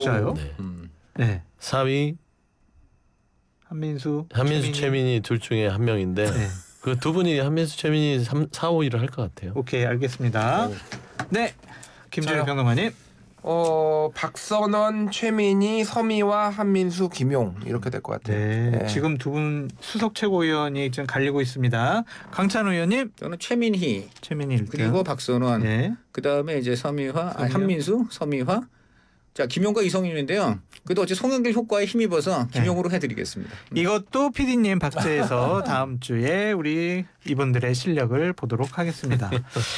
진짜요? 네. 네. 4위 한민수, 최민희 둘 중에 한 명인데 네. 그 두 분이 한민수, 최민희 4, 5위를 할 것 같아요. 오케이, 알겠습니다. 네, 김준일 평론가님. 박선원, 최민희, 서미와 한민수, 김용 이렇게 될 것 같아요. 네, 네. 지금 두 분 수석 최고위원이 지금 갈리고 있습니다. 강찬호 의원님. 저는 최민희 1등. 그리고 박선원 네. 그다음에 이제 한민수, 서미화. 자, 김용과 이성윤인데요. 그래도 어째 송영길 효과에 힘입어서 김용으로 해드리겠습니다. 이것도 PD님 박제해서 다음 주에 우리 이분들의 실력을 보도록 하겠습니다.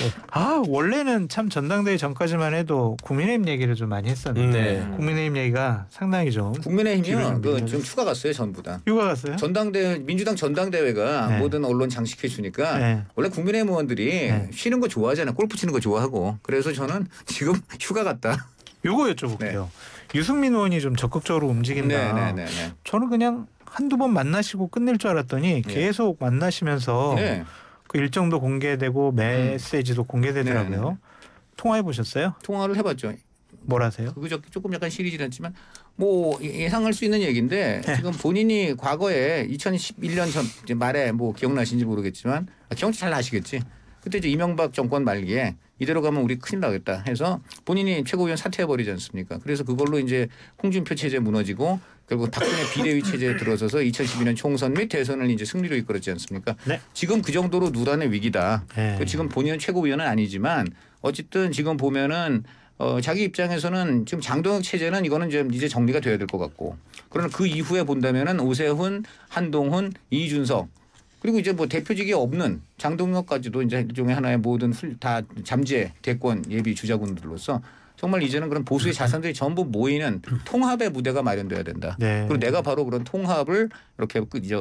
원래는 참 전당대회 전까지만 해도 국민의힘 얘기를 좀 많이 했었는데 국민의힘 얘기가 상당히 좀 국민의힘이요. 지금 휴가 갔어요, 전부 다. 휴가 갔어요? 민주당 전당대회가 모든 언론 장식해 주니까 원래 국민의힘 의원들이 쉬는 거 좋아하잖아요. 골프 치는 거 좋아하고. 그래서 저는 지금 휴가 갔다. 요거 여쭤볼게요. 유승민 의원이 좀 적극적으로 움직인다. 저는 그냥 한두 번 만나시고 끝낼 줄 알았더니 계속 만나시면서 그 일정도 공개되고 메시지도 공개되더라고요. 통화해 보셨어요? 통화를 해봤죠. 뭘 하세요? 그저 조금 약간 시리즈는 했지만 뭐 예상할 수 있는 얘기인데 지금 본인이 과거에 2011년 전 말에 뭐 기억나신지 모르겠지만 기억 잘 나시겠지. 그때 이제 이명박 정권 말기에 이대로 가면 우리 큰일 나겠다 해서 본인이 최고위원 사퇴해버리지 않습니까? 그래서 그걸로 이제 홍준표 체제 무너지고 결국 박근혜 비대위 체제에 들어서서 2012년 총선 및 대선을 이제 승리로 이끌었지 않습니까? 네. 지금 그 정도로 누란의 위기다. 지금 본인은 최고위원은 아니지만 어쨌든 지금 보면은 자기 입장에서는 지금 장동혁 체제는 이거는 이제 정리가 돼야 될 것 같고 그러나 그 이후에 본다면은 오세훈, 한동훈, 이준석 그리고 이제 뭐 대표직이 없는 장동혁까지도 이제 일종의 하나의 모든 다 잠재 대권 예비 주자군들로서 정말 이제는 그런 보수의 자산들이 전부 모이는 통합의 무대가 마련돼야 된다. 그리고 내가 바로 그런 통합을 이렇게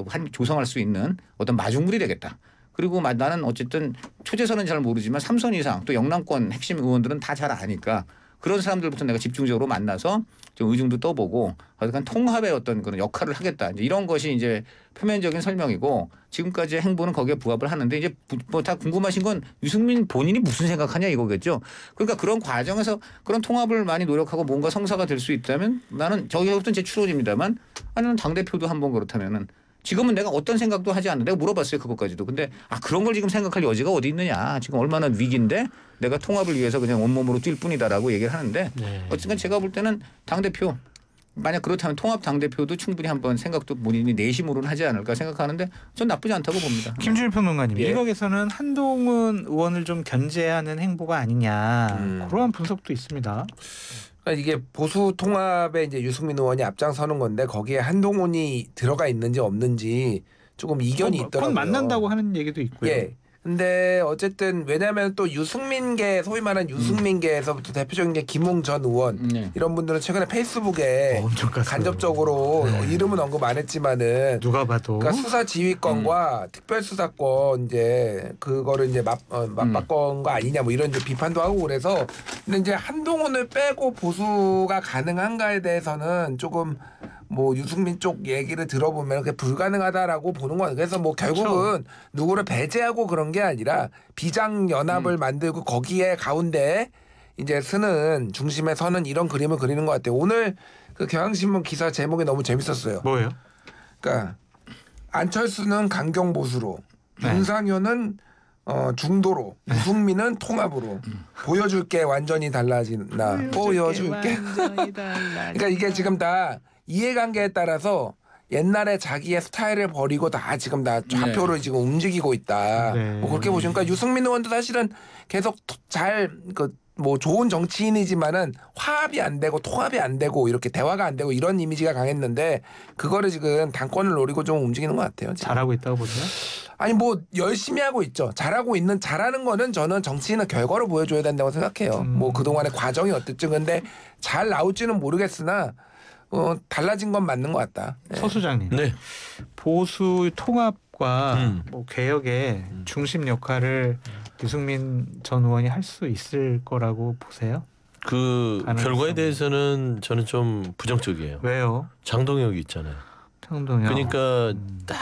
조성할 수 있는 어떤 마중물이 되겠다. 그리고 나는 어쨌든 초재선은 잘 모르지만 3선 이상 또 영남권 핵심 의원들은 다 잘 아니까 그런 사람들부터 내가 집중적으로 만나서 좀 의중도 떠보고 약간 통합의 어떤 그런 역할을 하겠다. 이제 이런 것이 이제 표면적인 설명이고 지금까지의 행보는 거기에 부합을 하는데 이제 뭐 다 궁금하신 건 유승민 본인이 무슨 생각하냐 이거겠죠. 그러니까 그런 과정에서 그런 통합을 많이 노력하고 뭔가 성사가 될 수 있다면 나는 저기부터는 제 추론입니다만 아니면 당대표도 한번 그렇다면은 지금은 내가 어떤 생각도 하지 않는데 내가 물어봤어요 그것까지도. 근데 그런 걸 지금 생각할 여지가 어디 있느냐. 지금 얼마나 위기인데 내가 통합을 위해서 그냥 온몸으로 뛸 뿐이다라고 얘기를 하는데 어쨌든 제가 볼 때는 당대표 만약 그렇다면 통합 당대표도 충분히 한번 생각도 본인이 내심으로는 하지 않을까 생각하는데 전 나쁘지 않다고 봅니다. 김준일 평론가님. 일각에서는 한동훈 의원을 좀 견제하는 행보가 아니냐. 그러한 분석도 있습니다. 그러니까 이게 보수 통합에 이제 유승민 의원이 앞장서는 건데 거기에 한동훈이 들어가 있는지 없는지 조금 이견이 있더라고요. 곧 만난다고 하는 얘기도 있고요. 예. 근데 어쨌든 왜냐하면 또 유승민계 소위 말하는 유승민계에서부터 대표적인 게 김웅 전 의원 이런 분들은 최근에 페이스북에 간접적으로 이름은 언급 안 했지만은 누가 봐도 그러니까 수사 지휘권과 특별수사권 이제 그거를 이제 맞바꾼 거 아니냐 뭐 이런 이제 비판도 하고 그래서 근데 이제 한동훈을 빼고 보수가 가능한가에 대해서는 조금 뭐 유승민 쪽 얘기를 들어보면 그게 불가능하다라고 보는 거예요. 그래서 뭐 결국은 누구를 배제하고 그런 게 아니라 비장 연합을 만들고 거기에 가운데 이제 서는 중심에 서는 이런 그림을 그리는 것 같아요. 오늘 그 경향신문 기사 제목이 너무 재밌었어요. 뭐예요? 그러니까 안철수는 강경 보수로, 윤상현은 중도로, 유승민은 통합으로 보여줄게 완전히 달라진다. 보여줄게. 그러니까 이게 지금 다 이해관계에 따라서 옛날에 자기의 스타일을 버리고 다 지금 다 좌표를 지금 움직이고 있다. 뭐 그렇게 보시니까 유승민 의원도 사실은 계속 잘 뭐 좋은 정치인이지만은 화합이 안 되고 통합이 안 되고 이렇게 대화가 안 되고 이런 이미지가 강했는데 그거를 지금 당권을 노리고 좀 움직이는 것 같아요. 지금. 잘하고 있다고 보세요? 아니 뭐 열심히 하고 있죠. 잘하는 거는 저는 정치인은 결과로 보여줘야 된다고 생각해요. 뭐 그동안의 과정이 어땠든 근데 잘 나올지는 모르겠으나 달라진 건 맞는 것 같다. 서 소장님. 네. 보수 통합과 뭐 개혁의 중심 역할을 유승민 전 의원이 할 수 있을 거라고 보세요? 그 결과에 대해서는 저는 좀 부정적이에요. 왜요? 장동혁이 있잖아요. 장동혁. 그러니까 딱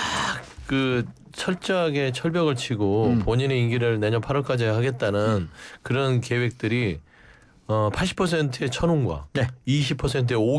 그 철저하게 철벽을 치고 본인의 임기를 내년 8월까지 하겠다는 그런 계획들이 80%의 천운과 네. 20%의 오